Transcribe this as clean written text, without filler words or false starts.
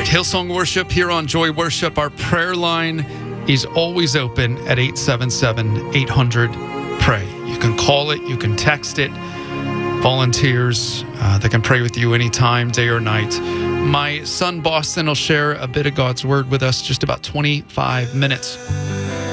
Hillsong Worship here on Joy Worship. Our prayer line is always open at 877-800-PRAY. You can call it, you can text it. Volunteers that can pray with you anytime, day or night. My son Boston will share a bit of God's Word with us, just about 25 minutes.